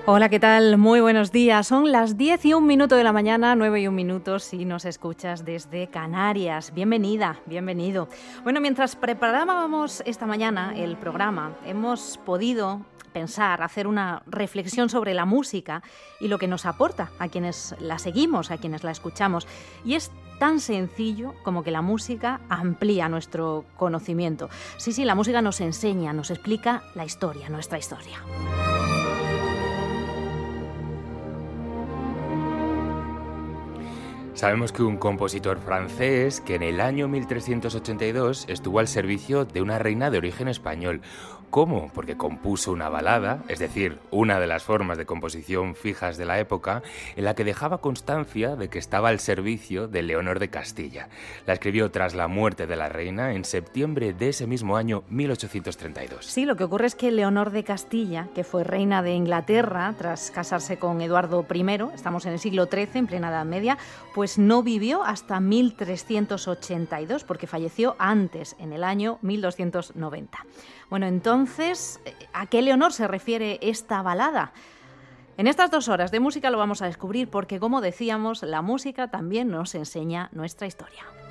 Hola, ¿qué tal? Muy buenos días. Son las 10:01 de la mañana, 9:01 si nos escuchas desde Canarias. Bienvenida, bienvenido. Bueno, mientras preparábamos esta mañana el programa, hemos podido pensar, hacer una reflexión sobre la música y lo que nos aporta a quienes la seguimos, a quienes la escuchamos. Y es tan sencillo como que la música amplía nuestro conocimiento. Sí, la música nos enseña, nos explica la historia, nuestra historia. Sabemos que un compositor francés que en el año 1382 estuvo al servicio de una reina de origen español. ¿Cómo? Porque compuso una balada, es decir, una de las formas de composición fijas de la época, en la que dejaba constancia de que estaba al servicio de Leonor de Castilla. La escribió tras la muerte de la reina en septiembre de ese mismo año 1832. Sí, lo que ocurre es que Leonor de Castilla, que fue reina de Inglaterra tras casarse con Eduardo I, estamos en el siglo XIII, en plena Edad Media, pues no vivió hasta 1382, porque falleció antes, en el año 1290. Bueno, entonces, ¿a qué Leonor se refiere esta balada? En estas 2 horas de música lo vamos a descubrir porque, como decíamos, la música también nos enseña nuestra historia.